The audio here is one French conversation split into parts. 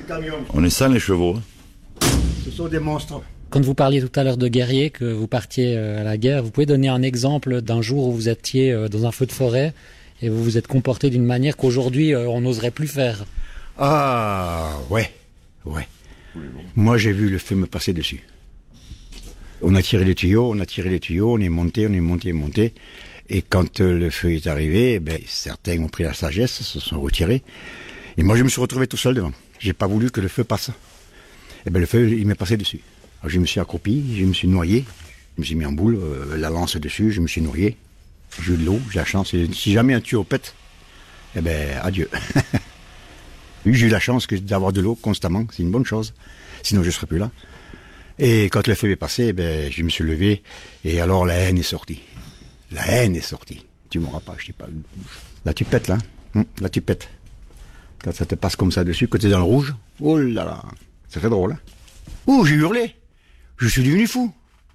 camion. On est sans les chevaux. Ce sont des monstres. Quand vous parliez tout à l'heure de guerriers, que vous partiez à la guerre, vous pouvez donner un exemple d'un jour où vous étiez dans un feu de forêt et vous vous êtes comporté d'une manière qu'aujourd'hui on n'oserait plus faire. Ah, ouais. Moi, j'ai vu le feu me passer dessus. On a tiré les tuyaux, on est monté. Et quand le feu est arrivé, certains ont pris la sagesse, se sont retirés. Et moi, je me suis retrouvé tout seul devant. J'ai pas voulu que le feu passe. Et le feu, il m'est passé dessus. Alors, je me suis accroupi, je me suis noyé. Je me suis mis en boule, la lance dessus, je me suis noyé. J'ai eu de l'eau, j'ai la chance. Et si jamais un tuyau pète, adieu. J'ai eu la chance d'avoir de l'eau constamment, c'est une bonne chose. Sinon, je serais plus là. Et quand le feu est passé, je me suis levé. Et alors, la haine est sortie. Tu m'auras pas, je sais pas. Là, tu pètes, là. Là, tu pètes. Quand ça te passe comme ça dessus, quand t'es dans le rouge, oh là là, ça fait drôle, hein. Oh, j'ai hurlé. Je suis devenu fou.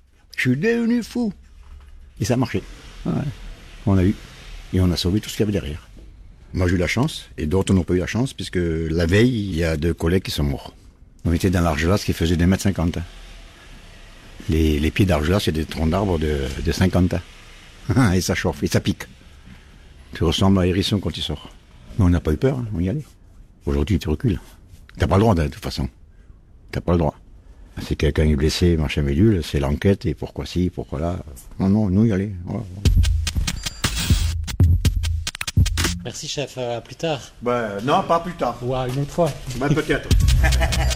Et ça a marché. Ouais. On a eu. Et on a sauvé tout ce qu'il y avait derrière. Moi, j'ai eu la chance, et d'autres n'ont pas eu la chance, puisque la veille, il y a 2 collègues qui sont morts. On était dans l'Argelas qui faisait 2,50 m. Les pieds d'Argelas, c'est des troncs d'arbres de 50 ans. Et ça chauffe, et ça pique. Tu ressembles à hérisson quand tu sors. Mais on n'a pas eu peur, hein, on y allait. Aujourd'hui, tu recules. T'as pas le droit, de toute façon. T'as pas le droit. Si quelqu'un est blessé, machin bidule, c'est l'enquête, et pourquoi ci, pourquoi là. Non, nous y aller. Voilà. Merci chef, à plus tard. Non, pas plus tard. Ou à une autre fois. Peut-être.